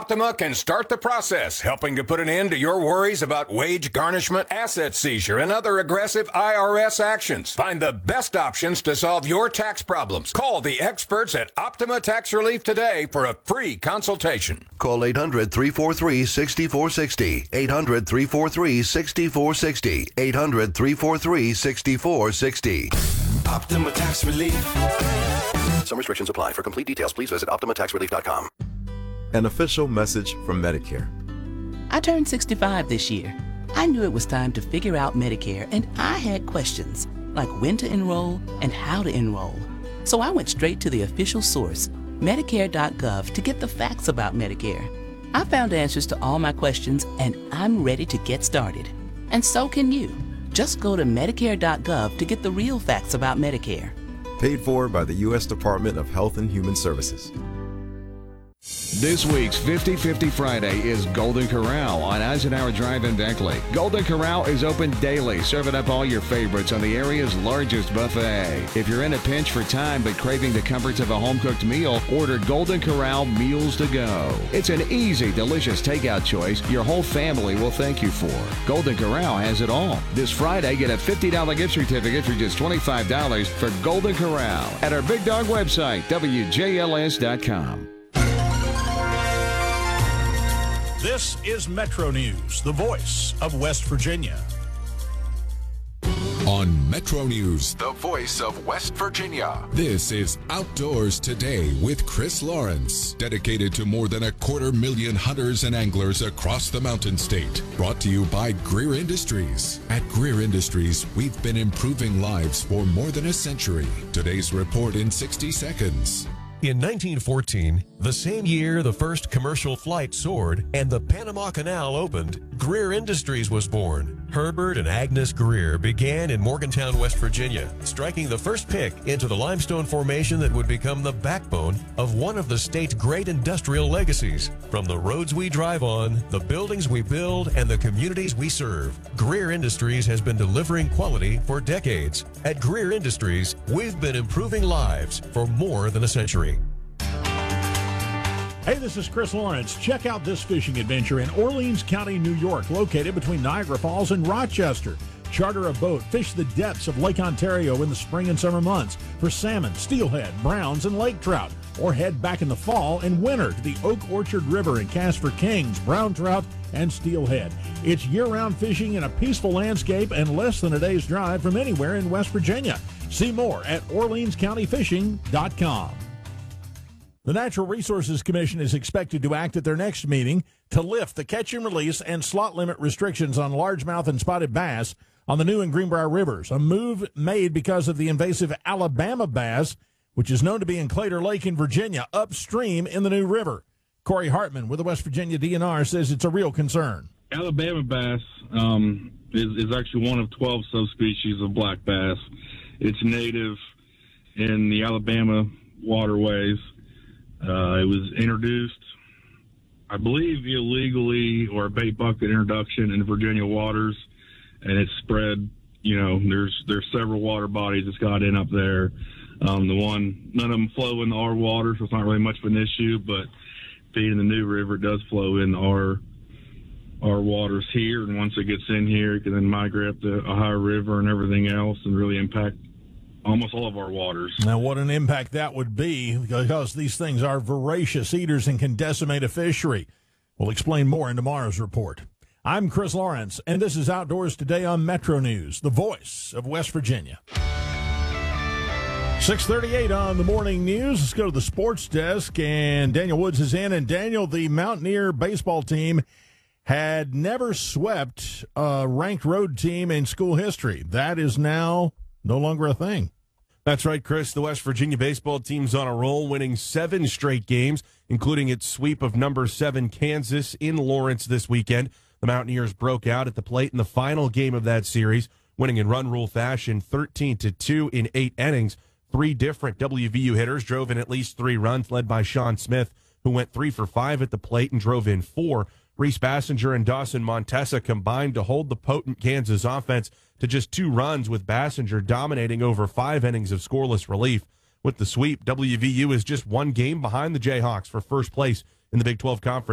Optima can start the process, helping to put an end to your worries about wage garnishment, asset seizure, and other aggressive IRS actions. Find the best options to solve your tax problems. Call the experts at Optima Tax Relief today for a free consultation. Call 800-343-6460. 800-343-6460. 800-343-6460. Optima Tax Relief. Some restrictions apply. For complete details, please visit OptimaTaxRelief.com. An official message from Medicare. I turned 65 this year. I knew it was time to figure out Medicare, and I had questions, like when to enroll and how to enroll. So I went straight to the official source, Medicare.gov, to get the facts about Medicare. I found answers to all my questions, and I'm ready to get started. And so can you. Just go to Medicare.gov to get the real facts about Medicare. Paid for by the U.S. Department of Health and Human Services. This week's 50-50 Friday is Golden Corral on Eisenhower Drive in Beckley. Golden Corral is open daily, serving up all your favorites on the area's largest buffet. If you're in a pinch for time but craving the comforts of a home-cooked meal, order Golden Corral Meals to Go. It's an easy, delicious takeout choice your whole family will thank you for. Golden Corral has it all. This Friday, get a $50 gift certificate for just $25 for Golden Corral at our Big Dog website, WJLS.com. This is Metro News, the voice of West Virginia. On Metro News, the voice of West Virginia. This is Outdoors Today with Chris Lawrence, dedicated to more than 250,000 hunters and anglers across the Mountain State. Brought to you by Greer Industries. At Greer Industries, we've been improving lives for more than a century. Today's report in 60 seconds. In 1914, the same year the first commercial flight soared and the Panama Canal opened, Greer Industries was born. Herbert and Agnes Greer began in Morgantown, West Virginia, striking the first pick into the limestone formation that would become the backbone of one of the state's great industrial legacies. From the roads we drive on, the buildings we build, and the communities we serve, Greer Industries has been delivering quality for decades. At Greer Industries, we've been improving lives for more than a century. Hey, this is Chris Lawrence. Check out this fishing adventure in Orleans County, New York, located between Niagara Falls and Rochester. Charter a boat, fish the depths of Lake Ontario in the spring and summer months for salmon, steelhead, browns, and lake trout. Or head back in the fall and winter to the Oak Orchard River and cast for kings, brown trout, and steelhead. It's year-round fishing in a peaceful landscape and less than a day's drive from anywhere in West Virginia. See more at OrleansCountyFishing.com. The Natural Resources Commission is expected to act at their next meeting to lift the catch and release and slot limit restrictions on largemouth and spotted bass on the New and Greenbrier rivers, a move made because of the invasive Alabama bass, which is known to be in Claytor Lake in Virginia, upstream in the New River. Corey Hartman with the West Virginia DNR says it's a real concern. Alabama bass is actually one of 12 subspecies of black bass. It's native in the Alabama waterways. It was introduced, I believe, illegally or a bait bucket introduction in Virginia waters, and it's spread. You know, there's several water bodies that's got in up there. None of them flow in our water, so it's not really much of an issue. But being the New River, it does flow in our waters here, and once it gets in here, it can then migrate up the Ohio River and everything else, and really impact almost all of our waters. Now, what an impact that would be, because these things are voracious eaters and can decimate a fishery. We'll explain more in tomorrow's report. I'm Chris Lawrence, and this is Outdoors Today on Metro News, the voice of West Virginia. 6:38 on the morning news. Let's go to the sports desk, and Daniel Woods is in. And Daniel, the Mountaineer baseball team had never swept a ranked road team in school history. That is now no longer a thing. That's right, Chris. The West Virginia baseball team's on a roll, winning 7 straight games, including its sweep of number 7 Kansas in Lawrence this weekend. The Mountaineers broke out at the plate in the final game of that series, winning in run rule fashion 13-2 in 8 innings. 3 different WVU hitters drove in at least 3 runs, led by Sean Smith, who went 3 for 5 at the plate and drove in 4. Reese Bassinger and Dawson Montessa combined to hold the potent Kansas offense to just 2 runs, with Bassinger dominating over 5 innings of scoreless relief. With the sweep, WVU is just 1 game behind the Jayhawks for first place in the Big 12 Conference.